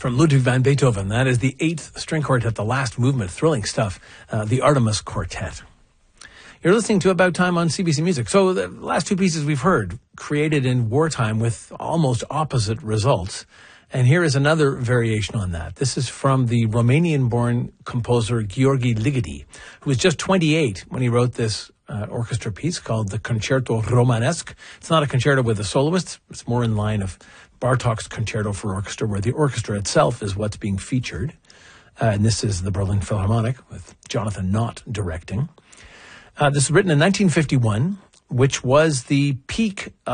From Ludwig van Beethoven. That is the 8th string quartet, the last movement. Thrilling stuff. The Artemis Quartet. You're listening to About Time on CBC Music. So the last two pieces we've heard, created in wartime with almost opposite results. And here is another variation on that. This is from the Romanian-born composer Gheorghe Ligeti, who was just 28 when he wrote this orchestra piece called the Concerto Romanesque. It's not a concerto with a soloist. It's more in line of Bartók's Concerto for Orchestra, where the orchestra itself is what's being featured. And this is the Berlin Philharmonic with Jonathan Knott directing. This was written in 1951, which was the peak